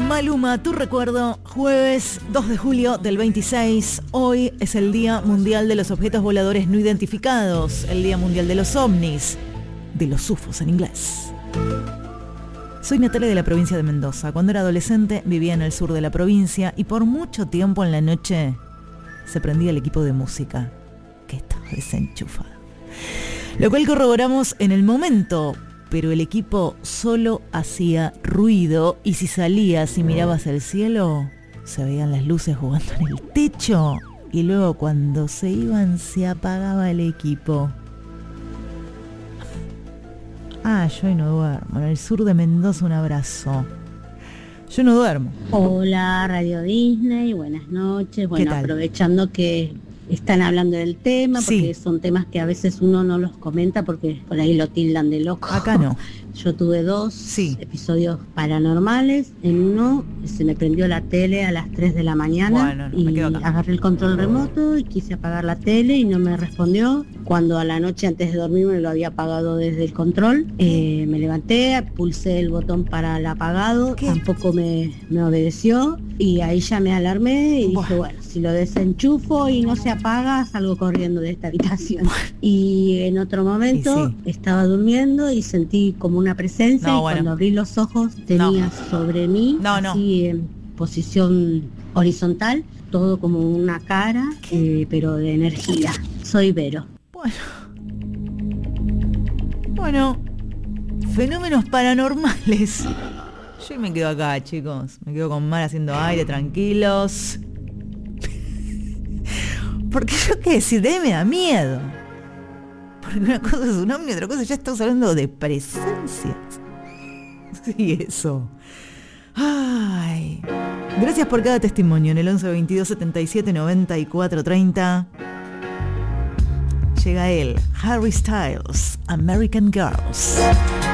Maluma, tu recuerdo, jueves 2 de julio del 26. Hoy es el Día Mundial de los Objetos Voladores No Identificados, el Día Mundial de los OVNIs, de los UFOs en inglés. Soy Natalia de la provincia de Mendoza. Cuando era adolescente vivía en el sur de la provincia y por mucho tiempo en la noche se prendía el equipo de música, que estaba desenchufado. Lo cual corroboramos en el momento, pero el equipo solo hacía ruido y si salías y mirabas el cielo, se veían las luces jugando en el techo y luego cuando se iban se apagaba el equipo. Yo hoy no duermo. En el sur de Mendoza un abrazo. Yo no duermo. Hola, Radio Disney, buenas noches. Bueno, aprovechando que están hablando del tema, porque son temas que a veces uno no los comenta porque por ahí lo tildan de loco. Acá no. Yo tuve 2 episodios paranormales. En uno se me prendió la tele a las 3 de la mañana y agarré el control remoto y quise apagar la tele y no me respondió. Cuando a la noche antes de dormir me lo había apagado desde el control, me levanté, pulsé el botón para el apagado, tampoco me obedeció y ahí ya me alarmé y dije, bueno, si lo desenchufo y no se apaga, salgo corriendo de esta habitación. Y en otro momento estaba durmiendo y sentí como una presencia y cuando abrí los ojos tenía sobre mí, así en posición horizontal, todo como una cara, pero de energía. Soy Vero. Bueno, fenómenos paranormales. Yo me quedo acá, chicos. Me quedo con Mar haciendo aire, tranquilos. Porque yo qué decir, de ahí me da miedo. Porque una cosa es un ovni, otra cosa ya estamos hablando de presencias. Sí, eso. Ay. Gracias por cada testimonio en el 11 22 77 94 30. Llega él, Harry Styles, American Girls.